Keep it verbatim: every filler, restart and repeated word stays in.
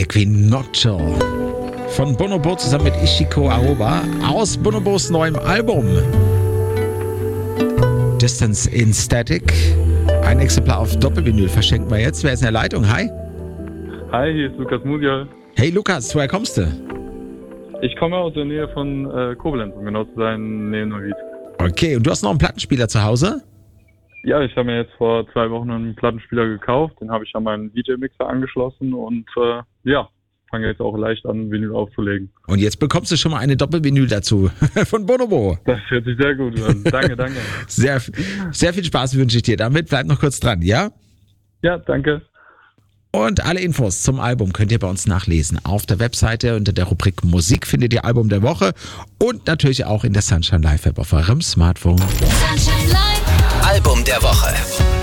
Equinoccio von Bonobo zusammen mit Ichiko Aoba aus Bonobos neuem Album Distance in Static. Ein Exemplar auf Doppelvinyl verschenken wir jetzt. Wer ist in der Leitung? Hi. Hi, hier ist Lukas Musial. Hey Lukas, woher kommst du? Ich komme aus der Nähe von äh, Koblenz, um genau zu sein, Nähe Neuwied. Okay, und du hast noch einen Plattenspieler zu Hause? Ja, ich habe mir jetzt vor zwei Wochen einen Plattenspieler gekauft. Den habe ich an meinen D J-Mixer angeschlossen und äh, ja, fange jetzt auch leicht an, Vinyl aufzulegen. Und jetzt bekommst du schon mal eine Doppelvinyl dazu von Bonobo. Das hört sich sehr gut an. Danke, danke. Sehr, sehr viel Spaß wünsche ich dir damit. Bleib noch kurz dran, ja? Ja, danke. Und alle Infos zum Album könnt ihr bei uns nachlesen. Auf der Webseite unter der Rubrik Musik findet ihr Album der Woche und natürlich auch in der Sunshine Live App auf eurem Smartphone. Sunshine Live. Album der Woche.